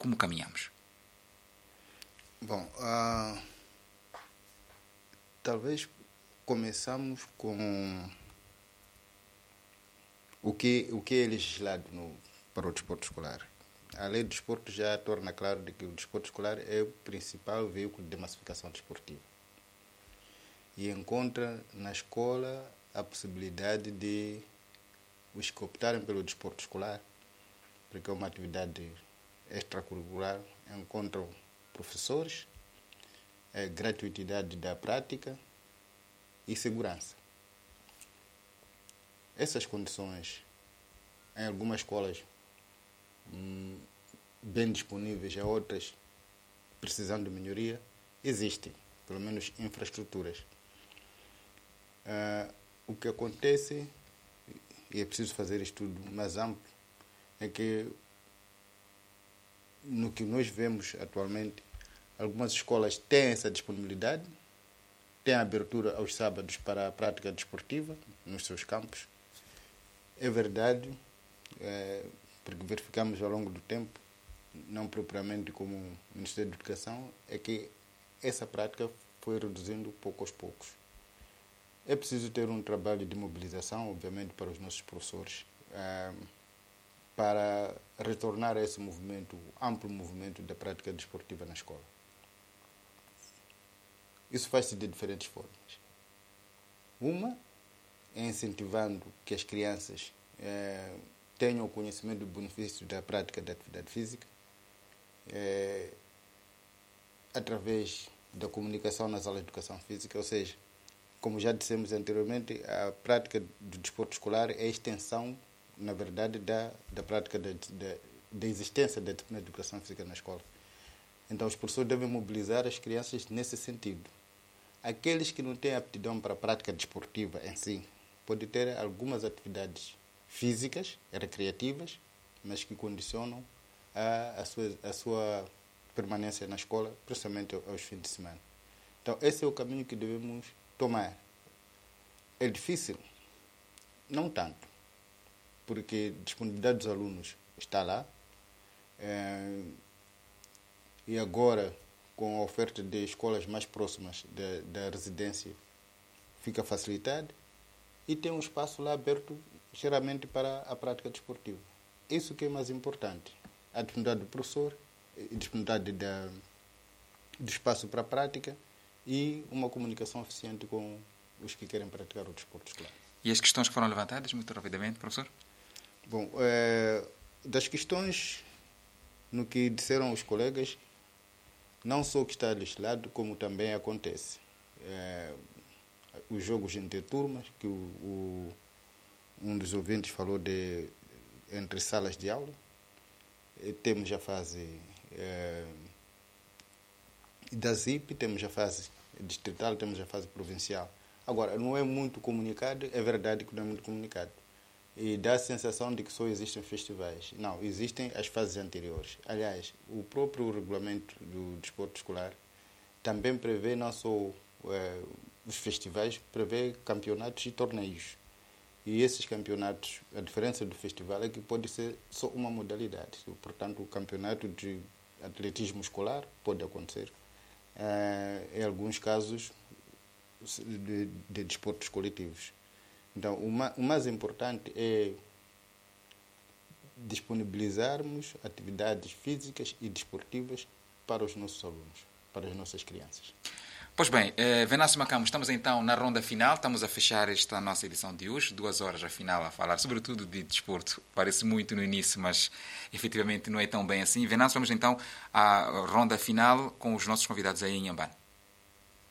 Como caminhamos? Bom, talvez começamos com o que é legislado para o desporto escolar. A lei do desporto já torna claro de que o desporto escolar é o principal veículo de massificação desportiva. E encontra na escola a possibilidade de os que optarem pelo desporto escolar, porque é uma atividade extracurricular, encontram professores, gratuidade da prática e segurança. Essas condições, em algumas escolas bem disponíveis, em outras precisando de melhoria, existem, pelo menos infraestruturas. O que acontece, e é preciso fazer estudo mais amplo, é que no que nós vemos atualmente, algumas escolas têm essa disponibilidade, têm abertura aos sábados para a prática desportiva nos seus campos. É verdade, porque verificamos ao longo do tempo, não propriamente como o Ministério da Educação, é que essa prática foi reduzindo pouco aos poucos. É preciso ter um trabalho de mobilização, obviamente, para os nossos professores, para retornar a esse movimento, amplo movimento da prática desportiva na escola. Isso faz-se de diferentes formas. Uma é incentivando que as crianças tenham o conhecimento do benefício da prática da atividade física, através da comunicação nas aulas de educação física, ou seja, como já dissemos anteriormente, a prática do desporto escolar é a extensão, na verdade, da prática da existência da disciplina de educação física na escola. Então, os professores devem mobilizar as crianças nesse sentido. Aqueles que não têm aptidão para a prática desportiva em si, podem ter algumas atividades físicas, recreativas, mas que condicionam a sua permanência na escola, principalmente aos fins de semana. Então, esse é o caminho que devemos tomar. É difícil? Não tanto, porque a disponibilidade dos alunos está lá, e agora, com a oferta de escolas mais próximas da residência, fica facilitado, e tem um espaço lá aberto, geralmente, para a prática desportiva. Isso que é mais importante. A disponibilidade do professor, a disponibilidade do espaço para a prática e uma comunicação eficiente com os que querem praticar o desporto escolar. E as questões que foram levantadas, muito rapidamente, professor? Bom, das questões, no que disseram os colegas, não só o que está legislado, como também acontece. Os jogos interturmas, que um dos ouvintes falou entre salas de aula. Temos a fase da ZIP, temos a fase distrital, temos a fase provincial. Agora, não é muito comunicado, é verdade que não é muito comunicado. E dá a sensação de que só existem festivais. Não, existem as fases anteriores. Aliás, o próprio regulamento do desporto escolar também prevê não só os festivais, prevê campeonatos e torneios. E esses campeonatos, a diferença do festival é que pode ser só uma modalidade. Portanto, o campeonato de atletismo escolar pode acontecer. Em alguns casos, de desportos coletivos. Então, o mais importante é disponibilizarmos atividades físicas e desportivas para os nossos alunos, para as nossas crianças. Pois bem, Venâncio Macamo, estamos então na ronda final, estamos a fechar esta nossa edição de hoje, 2 horas afinal a falar sobretudo de desporto. Parece muito no início, mas efetivamente não é tão bem assim. Venâncio, vamos então à ronda final com os nossos convidados aí em Inhambane.